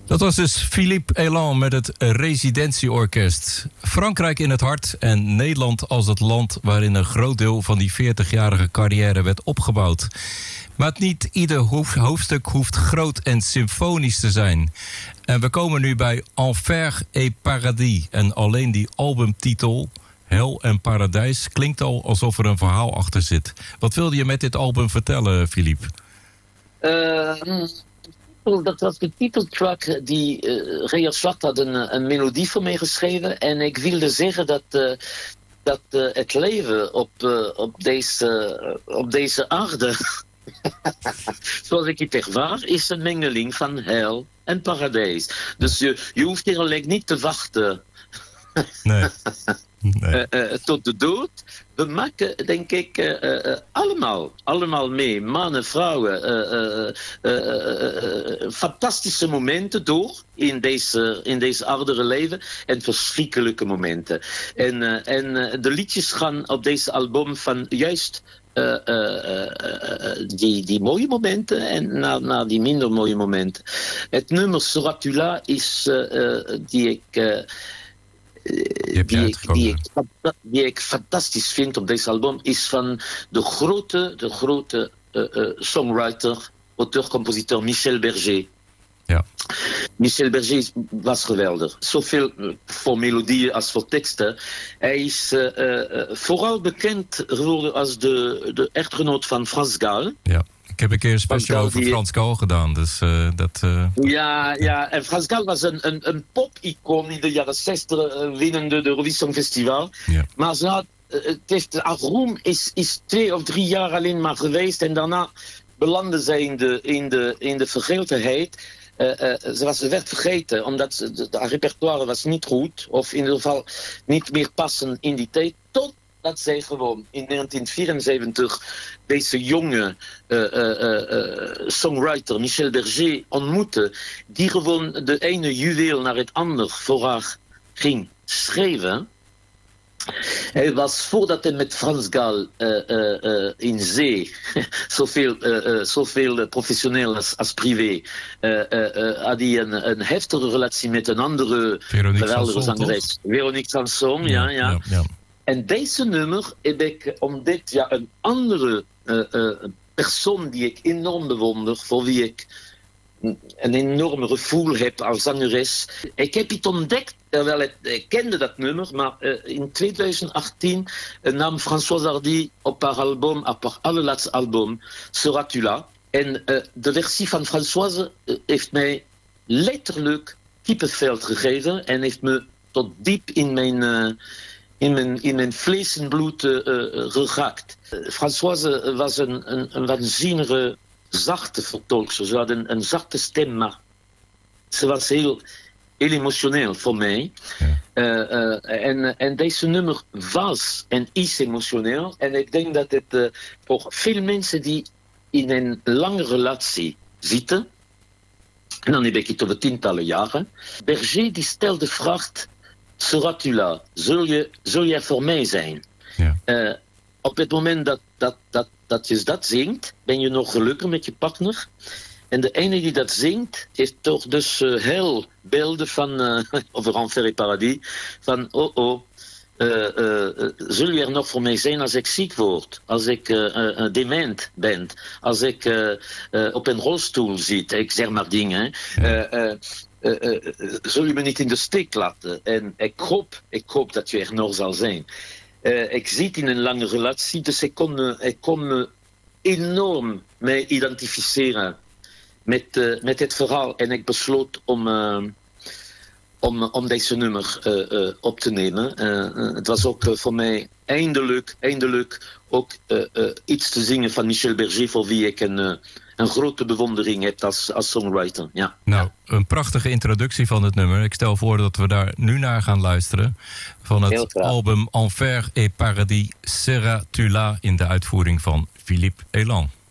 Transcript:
Dat was dus Philippe Elan met het Residentieorkest. Frankrijk in het hart en Nederland als het land waarin een groot deel van die 40-jarige carrière werd opgebouwd. Maar niet ieder hoofdstuk hoeft groot en symfonisch te zijn. En we komen nu bij Enfer et Paradis. En alleen die albumtitel, Hel en Paradijs, klinkt al alsof er een verhaal achter zit. Wat wilde je met dit album vertellen, Philippe? Dat was de titeltrack die Richard Schwartz had een melodie voor mij geschreven. En ik wilde zeggen dat het leven op deze aarde, zoals ik het ervaar, is een mengeling van hel en paradijs. Dus je hoeft hier alleen niet te wachten. Nee. Tot de dood. We maken, denk ik, allemaal mee. Mannen, vrouwen. Fantastische momenten door in deze aardere leven. En verschrikkelijke momenten. En de liedjes gaan op deze album van juist die mooie momenten en naar die minder mooie momenten. Het nummer Seras-tu là is die ik fantastisch vind op deze album, is van de grote songwriter, auteur-compositeur Michel Berger. Ja. Michel Berger was geweldig. Zoveel voor melodieën als voor teksten. Hij is vooral bekend geworden als de echtgenoot van Frans Gall. Ja. Ik heb een keer een special over Frans Gall gedaan, dus dat... Ja, en Frans Gall was een pop-icoon in de jaren 60, winnende de Eurovisie Songfestival. Ja. Maar haar roem is 2 of 3 jaar alleen maar geweest en daarna belandde zij in de vergetelheid. Ze werd vergeten, omdat haar repertoire was niet goed, of in ieder geval niet meer passen in die tijd, totdat zij gewoon in 1974 deze jonge songwriter Michel Berger ontmoette, die gewoon de ene juweel naar het ander voor haar ging schrijven. Hij was, voordat hij met Frans Gall in zee, zoveel professioneel als privé, had hij een heftige relatie met een andere geweldige zangeres, Véronique Sanson. Ja. En deze nummer heb ik ontdekt, een andere persoon die ik enorm bewonder, voor wie ik een enorm gevoel heb als zangeres. Ik heb het ontdekt, terwijl ik kende dat nummer, maar in 2018 nam Françoise Hardy op haar allerlaatste album, Seras-tu là. En de versie van Françoise heeft mij letterlijk kippenvel gegeven en heeft me tot diep in mijn vlees en bloed geraakt. Françoise was een waanzinnige zachte vertolkster. Ze had een zachte stem, maar ze was heel emotioneel voor mij. Ja. En deze nummer was en is emotioneel. En ik denk dat het voor veel mensen die in een lange relatie zitten, en dan heb ik het over tientallen jaren, Berger die stelt de vraag: Seras-tu là? Zul je er voor mij zijn? Ja. Op het moment dat je dat zingt, ben je nog gelukkig met je partner. En de ene die dat zingt, heeft toch dus heel beelden van, over Enfer et Paradis, van zul je er nog voor mij zijn als ik ziek word, als ik dement ben, als ik op een rolstoel zit, ik zeg maar dingen. Zul je me niet in de steek laten? En ik hoop dat je er nog zal zijn. Ik zit in een lange relatie, dus ik kon me enorm mee identificeren met het verhaal. En ik besloot om deze nummer op te nemen. Het was ook voor mij eindelijk ook iets te zingen van Michel Berger, voor wie ik een grote bewondering heb als songwriter. Ja. Nou, een prachtige introductie van het nummer. Ik stel voor dat we daar nu naar gaan luisteren. Van het album Enfer et Paradis, Seras-tu là, in de uitvoering van Philippe Elan.